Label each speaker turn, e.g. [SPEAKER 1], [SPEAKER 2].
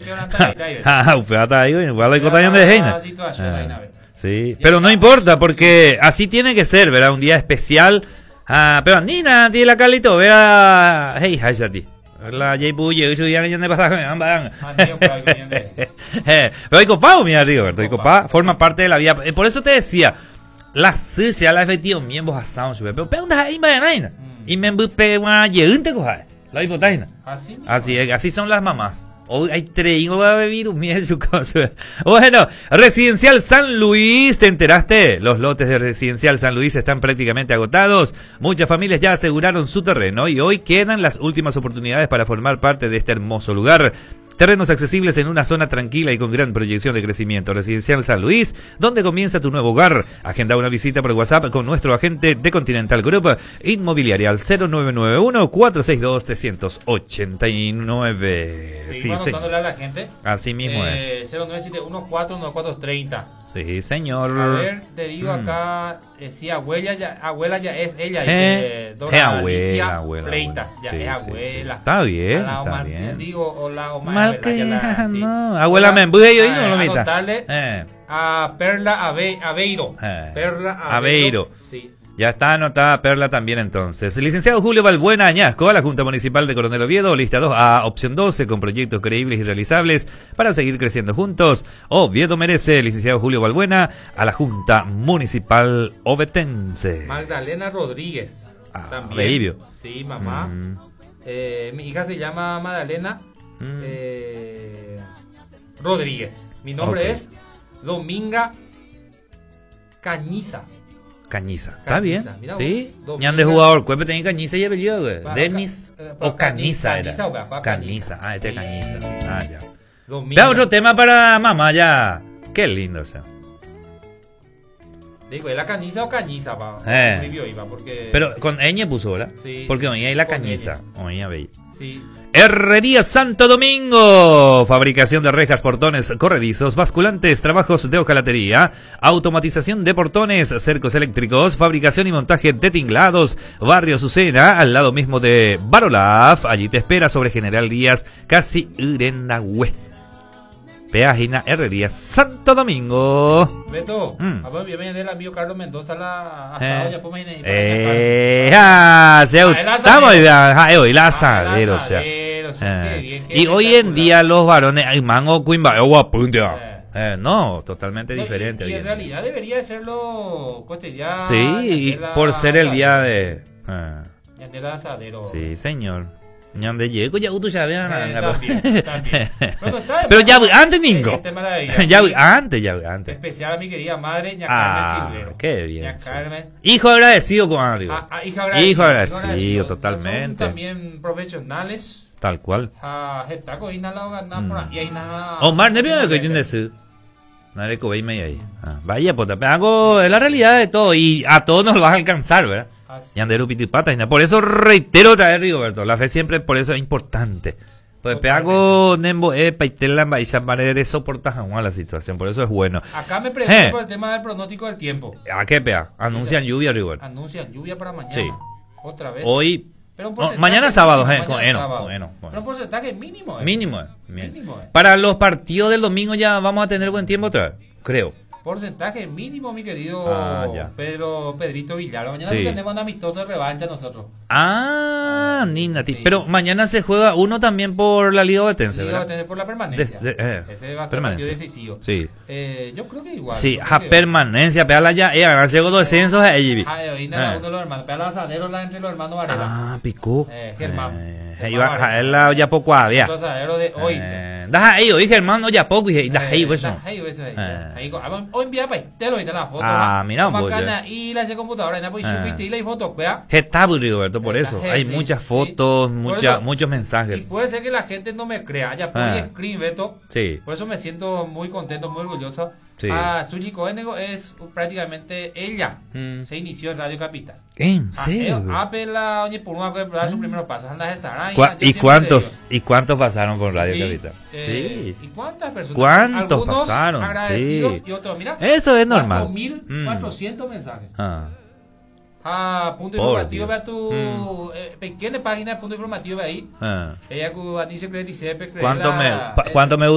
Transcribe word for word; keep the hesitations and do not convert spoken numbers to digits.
[SPEAKER 1] Ah, ufeata ahí, igual hay cosas de Heina. Sí, pero no importa, porque así tiene que ser, ¿verdad? Un día especial. Ah, pero Nina, tiene la Carlito, vea. Hey, Hayati. La J P U Y, ocho días que ya me pasaron. Pero hay copado, mira, Rigoberto. Hay copado, forma parte de la vida. Por eso te decía, la sucia, la efectiva, miembros asados, pero preguntas ahí, Naina. Y me embupe una lleunte, coja. La hipotaina. Así, así son las mamás. Hoy hay tres, va a beber un miel su cosa. Bueno, Residencial San Luis, ¿te enteraste? Los lotes de Residencial San Luis están prácticamente agotados. Muchas familias ya aseguraron su terreno y hoy quedan las últimas oportunidades para formar parte de este hermoso lugar. Terrenos accesibles en una zona tranquila y con gran proyección de crecimiento. Residencial San Luis, donde comienza tu nuevo hogar. Agenda una visita por WhatsApp con nuestro agente de Continental Group Inmobiliaria al cero nueve nueve uno, cuatro seis dos, tres ocho nueve.
[SPEAKER 2] Seguimos
[SPEAKER 1] sí,
[SPEAKER 2] anotándole a la gente.
[SPEAKER 1] Así mismo
[SPEAKER 2] eh,
[SPEAKER 1] es.
[SPEAKER 2] cero nueve siete uno cuatro uno cuatro tres cero.
[SPEAKER 1] Sí, señor.
[SPEAKER 2] A ver, te digo
[SPEAKER 1] Mm.
[SPEAKER 2] acá, eh, sí, abuela ya, abuela ya es ella.
[SPEAKER 1] Eh,
[SPEAKER 2] eh, Dora
[SPEAKER 1] es abuela,
[SPEAKER 2] Alicia
[SPEAKER 1] abuela,
[SPEAKER 2] Fleitas,
[SPEAKER 1] abuela.
[SPEAKER 2] ya
[SPEAKER 1] Sí,
[SPEAKER 2] es
[SPEAKER 1] sí,
[SPEAKER 2] abuela.
[SPEAKER 1] sí. Está bien,
[SPEAKER 2] A la
[SPEAKER 1] está
[SPEAKER 2] Omar,
[SPEAKER 1] bien.
[SPEAKER 2] Digo, hola, Omar.
[SPEAKER 1] Mal que
[SPEAKER 2] abuela, ya la- sí.
[SPEAKER 1] no. Abuela me embuje yo y no lo mita.
[SPEAKER 2] Anotarle
[SPEAKER 1] Eh,
[SPEAKER 2] a Perla Abe, Aveiro.
[SPEAKER 1] Eh,
[SPEAKER 2] Perla Aveiro.
[SPEAKER 1] Aveiro.
[SPEAKER 2] Sí.
[SPEAKER 1] ya está anotada Perla también entonces. Licenciado Julio Balbuena Añasco, a la Junta Municipal de Coronel Oviedo, lista dos A, opción doce, con proyectos creíbles y realizables para seguir creciendo juntos. Oviedo merece, licenciado Julio Balbuena, a la Junta Municipal Ovetense.
[SPEAKER 2] Magdalena Rodríguez.
[SPEAKER 1] Ah,
[SPEAKER 2] también.
[SPEAKER 1] Beibio.
[SPEAKER 2] Sí, mamá.
[SPEAKER 1] Mm.
[SPEAKER 2] Eh, mi hija se llama Magdalena
[SPEAKER 1] Mm.
[SPEAKER 2] eh, Rodríguez. Mi nombre
[SPEAKER 1] Ok.
[SPEAKER 2] es Dominga Cañiza.
[SPEAKER 1] Cañiza, está
[SPEAKER 2] Cañiza,
[SPEAKER 1] bien,
[SPEAKER 2] mira
[SPEAKER 1] sí.
[SPEAKER 2] vos,
[SPEAKER 1] Ñan de
[SPEAKER 2] Dominga-
[SPEAKER 1] jugador, Cuepe tenía Cañiza y apellido, güey.
[SPEAKER 2] Para-
[SPEAKER 1] Denis
[SPEAKER 2] eh,
[SPEAKER 1] o
[SPEAKER 2] para
[SPEAKER 1] Cañiza
[SPEAKER 2] Cañiza,
[SPEAKER 1] era.
[SPEAKER 2] Cañiza, o para
[SPEAKER 1] Cañiza, ah, este es
[SPEAKER 2] Sí.
[SPEAKER 1] Cañiza. Ah, ya.
[SPEAKER 2] Dominga.
[SPEAKER 1] Vea otro tema para mamá ya. Qué lindo, o sea.
[SPEAKER 2] Digo, ¿es la Cañiza o Cañiza? Pa?
[SPEAKER 1] Eh.
[SPEAKER 2] Escribió, iba, porque...
[SPEAKER 1] Pero con ñ puso, ¿verdad?
[SPEAKER 2] Sí,
[SPEAKER 1] Porque
[SPEAKER 2] sí,
[SPEAKER 1] oía ahí la
[SPEAKER 2] con
[SPEAKER 1] Cañiza. Oía veía.
[SPEAKER 2] Sí.
[SPEAKER 1] Herrería Santo Domingo, fabricación de rejas, portones, corredizos, basculantes, trabajos de hojalatería, automatización de portones, cercos eléctricos, fabricación y montaje de tinglados, barrio Azucena, al lado mismo de Barolaf, allí te espera sobre General Díaz, casi Urenagüe. Página Herrería Santo Domingo.
[SPEAKER 2] Beto,
[SPEAKER 1] Mm.
[SPEAKER 2] a ver, viene el amigo Carlos Mendoza a la asado,
[SPEAKER 1] Eh,
[SPEAKER 2] ya ponme ahí.
[SPEAKER 1] eh, ah, se
[SPEAKER 2] Ah, el
[SPEAKER 1] estamos
[SPEAKER 2] asadero.
[SPEAKER 1] ah, eh, hoy el
[SPEAKER 2] Ah,
[SPEAKER 1] asadero, o sea.
[SPEAKER 2] asadero, sí,
[SPEAKER 1] Eh,
[SPEAKER 2] qué bien, qué
[SPEAKER 1] y hoy en
[SPEAKER 2] espectacular.
[SPEAKER 1] día los varones, ay, mango, cuimba, eh, guapuntia.
[SPEAKER 2] Eh.
[SPEAKER 1] Eh, no, totalmente
[SPEAKER 2] No, y-
[SPEAKER 1] diferente.
[SPEAKER 2] Y,
[SPEAKER 1] hoy
[SPEAKER 2] en
[SPEAKER 1] en día.
[SPEAKER 2] realidad debería de serlo cotidiano.
[SPEAKER 1] Sí, y por ser el día de. eh,
[SPEAKER 2] del asadero.
[SPEAKER 1] sí, señor. Ñan de llego, ya tú ya vean.
[SPEAKER 2] Eh, también, también. Bueno, está de
[SPEAKER 1] Pero ya
[SPEAKER 2] moda,
[SPEAKER 1] antes, Ningo.
[SPEAKER 2] este maravilloso.
[SPEAKER 1] Ya antes, ya antes.
[SPEAKER 2] Especial a mi querida madre, ña
[SPEAKER 1] Ah,
[SPEAKER 2] Carmen Silvero.
[SPEAKER 1] qué bien.
[SPEAKER 2] Ña
[SPEAKER 1] sí.
[SPEAKER 2] Carmen.
[SPEAKER 1] Hijo agradecido con Mario.
[SPEAKER 2] Ah, ah, hija agradecida.
[SPEAKER 1] Hijo agradecido,
[SPEAKER 2] agradecido.
[SPEAKER 1] totalmente.
[SPEAKER 2] Son también profesionales.
[SPEAKER 1] Tal cual.
[SPEAKER 2] Ah, Getaco, ahí nada, ganar por ahí, ahí nada.
[SPEAKER 1] Omar, ¿no veo que tiene su? No le cobeime ahí. Ah, vaya, pues hago es la realidad de todo y a todos nos lo vas a alcanzar, ¿verdad?
[SPEAKER 2] Así.
[SPEAKER 1] Y Anderu Pitipata. Por eso reitero otra vez, Rigoberto, la fe siempre por eso es importante. Pues peago Nembo eh paitela en Baisha manera soporta jamás la situación, por eso es bueno.
[SPEAKER 2] Acá me pregunto
[SPEAKER 1] Eh.
[SPEAKER 2] por el tema del pronóstico del tiempo.
[SPEAKER 1] ¿A qué pea? Anuncian lluvia, Rigoberto.
[SPEAKER 2] Anuncian lluvia para mañana.
[SPEAKER 1] Sí.
[SPEAKER 2] Otra vez.
[SPEAKER 1] Hoy
[SPEAKER 2] Pero un
[SPEAKER 1] no,
[SPEAKER 2] porcentaje
[SPEAKER 1] mañana sábado,
[SPEAKER 2] mínimo,
[SPEAKER 1] eh, con-
[SPEAKER 2] mañana
[SPEAKER 1] bueno,
[SPEAKER 2] sábado.
[SPEAKER 1] bueno, bueno.
[SPEAKER 2] Pero un porcentaje mínimo. eh.
[SPEAKER 1] Mínimo, eh, bien.
[SPEAKER 2] Mínimo, eh.
[SPEAKER 1] Para los partidos del domingo ya vamos a tener buen tiempo otra vez, creo.
[SPEAKER 2] Porcentaje mínimo, mi querido
[SPEAKER 1] Ah, ya.
[SPEAKER 2] Pedro Pedrito Villar. Mañana
[SPEAKER 1] Sí.
[SPEAKER 2] tenemos una amistosa revancha nosotros.
[SPEAKER 1] Ah, Nina, ti-
[SPEAKER 2] Sí.
[SPEAKER 1] pero mañana se juega uno también por la Liga Ovetense,
[SPEAKER 2] Liga va a
[SPEAKER 1] ¿verdad?
[SPEAKER 2] tener por la permanencia.
[SPEAKER 1] De- de- eh,
[SPEAKER 2] Ese va a ser un
[SPEAKER 1] permanencia.
[SPEAKER 2] partido decisivo.
[SPEAKER 1] Sí.
[SPEAKER 2] Eh, yo creo que igual.
[SPEAKER 1] Sí,
[SPEAKER 2] yo creo
[SPEAKER 1] a
[SPEAKER 2] que-
[SPEAKER 1] permanencia, pegala ya, eh, ahora llegó dos descensos a Ejibi.
[SPEAKER 2] Ah, eh, ahí
[SPEAKER 1] Eh.
[SPEAKER 2] nada, uno de los hermanos. Pega la asadero la entre los hermanos Varela.
[SPEAKER 1] Ah, picó.
[SPEAKER 2] Eh, Germán.
[SPEAKER 1] Eh,
[SPEAKER 2] Germán
[SPEAKER 1] iba
[SPEAKER 2] Varela.
[SPEAKER 1] a él la ya poco había.
[SPEAKER 2] El asadero de hoy.
[SPEAKER 1] Eh, Deja ahí, oye, Germán, no ya poco, y deja ahí, pues.
[SPEAKER 2] Eh, ahí, pues, ahí.
[SPEAKER 1] Eh.
[SPEAKER 2] Ahí, co- ah, hoy envía para este, lo viste la foto.
[SPEAKER 1] Ah,
[SPEAKER 2] ¿va?
[SPEAKER 1] mira,
[SPEAKER 2] Como
[SPEAKER 1] vos,
[SPEAKER 2] acá, y la ese computadora, y pues
[SPEAKER 1] Eh.
[SPEAKER 2] subiste y la foto, vea.
[SPEAKER 1] Está Rigoberto, por eso.
[SPEAKER 2] Está,
[SPEAKER 1] Hay
[SPEAKER 2] sí,
[SPEAKER 1] muchas
[SPEAKER 2] sí.
[SPEAKER 1] fotos,
[SPEAKER 2] Por
[SPEAKER 1] muchas,
[SPEAKER 2] eso-
[SPEAKER 1] muchos
[SPEAKER 2] Y
[SPEAKER 1] mensajes.
[SPEAKER 2] puede ser que la gente no me crea, ya por
[SPEAKER 1] Ah.
[SPEAKER 2] escribe esto.
[SPEAKER 1] Sí.
[SPEAKER 2] Por eso me siento muy contento, muy orgulloso.
[SPEAKER 1] Sí.
[SPEAKER 2] Ah, Suji Coenego es prácticamente ella.
[SPEAKER 1] Mm.
[SPEAKER 2] Se inició en Radio Capital.
[SPEAKER 1] ¿En
[SPEAKER 2] Ah,
[SPEAKER 1] serio?
[SPEAKER 2] eh, Apela, oye, por una vez, dar sus primeros pasos. Anda de Sara,
[SPEAKER 1] ¿Cuá-
[SPEAKER 2] yo
[SPEAKER 1] ¿Y
[SPEAKER 2] siempre
[SPEAKER 1] cuántos,
[SPEAKER 2] le
[SPEAKER 1] y cuántos pasaron con
[SPEAKER 2] digo.
[SPEAKER 1] Radio
[SPEAKER 2] Sí,
[SPEAKER 1] Capital?
[SPEAKER 2] eh,
[SPEAKER 1] Sí.
[SPEAKER 2] ¿Y cuántas personas?
[SPEAKER 1] ¿Cuántos
[SPEAKER 2] Algunos
[SPEAKER 1] pasaron?
[SPEAKER 2] agradecidos
[SPEAKER 1] Sí.
[SPEAKER 2] y otros, mira.
[SPEAKER 1] Eso es normal.
[SPEAKER 2] cuatro mil cuatrocientos mensajes.
[SPEAKER 1] Ah.
[SPEAKER 2] Ah, punto
[SPEAKER 1] Por
[SPEAKER 2] informativo,
[SPEAKER 1] Dios.
[SPEAKER 2] vea tu
[SPEAKER 1] Mm.
[SPEAKER 2] eh, pequeña página de punto informativo ahí.
[SPEAKER 1] Ah.
[SPEAKER 2] Ella que dice que dice
[SPEAKER 1] ¿Cuánto me, pa- cuánto me